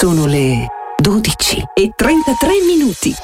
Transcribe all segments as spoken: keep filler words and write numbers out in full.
Sono le dodici e trentatré minuti.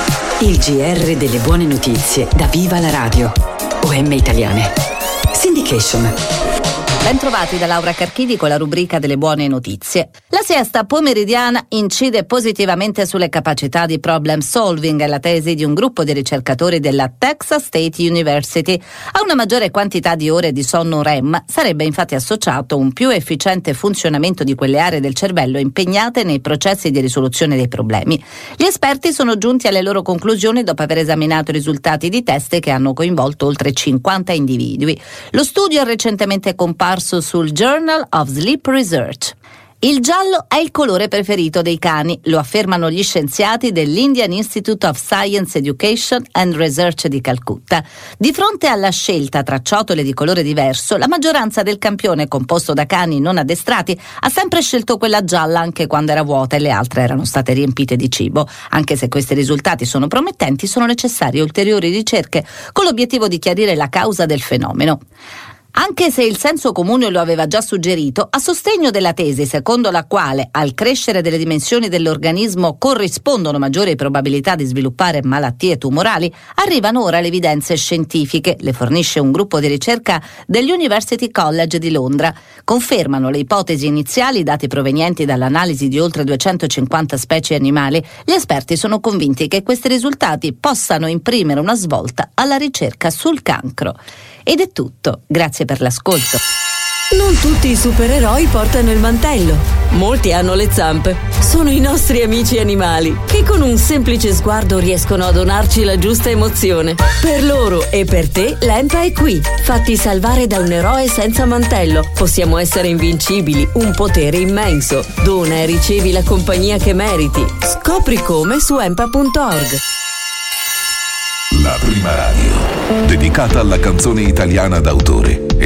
Il G R delle buone notizie da Viva la Radio. O M Italiane. Syndication. Bentrovati da Laura Carchidi con la rubrica delle buone notizie. La siesta pomeridiana incide positivamente sulle capacità di problem solving, è la tesi di un gruppo di ricercatori della Texas State University. A una maggiore quantità di ore di sonno R E M sarebbe infatti associato un più efficiente funzionamento di quelle aree del cervello impegnate nei processi di risoluzione dei problemi. Gli esperti sono giunti alle loro conclusioni dopo aver esaminato i risultati di test che hanno coinvolto oltre cinquanta individui. Lo studio è recentemente comparso sul Journal of Sleep Research. Il giallo è il colore preferito dei cani, lo affermano gli scienziati dell'Indian Institute of Science Education and Research di Calcutta. Di fronte alla scelta tra ciotole di colore diverso, la maggioranza del campione, composto da cani non addestrati, ha sempre scelto quella gialla anche quando era vuota e le altre erano state riempite di cibo. Anche se questi risultati sono promettenti, sono necessarie ulteriori ricerche con l'obiettivo di chiarire la causa del fenomeno. Anche se il senso comune lo aveva già suggerito, a sostegno della tesi secondo la quale al crescere delle dimensioni dell'organismo corrispondono maggiori probabilità di sviluppare malattie tumorali, arrivano ora le evidenze scientifiche. Le fornisce un gruppo di ricerca dell'University College di Londra. Confermano le ipotesi iniziali, dati provenienti dall'analisi di oltre duecentocinquanta specie animali. Gli esperti sono convinti che questi risultati possano imprimere una svolta alla ricerca sul cancro. Ed è tutto, grazie per l'ascolto. Non tutti i supereroi portano il mantello, molti hanno le zampe. Sono i nostri amici animali, che con un semplice sguardo riescono a donarci la giusta emozione. Per loro e per te l'Empa è qui, fatti salvare da un eroe senza mantello. Possiamo essere invincibili, un potere immenso. Dona e ricevi la compagnia che meriti. Scopri come su empa punto org. La prima radio dedicata alla canzone italiana d'autore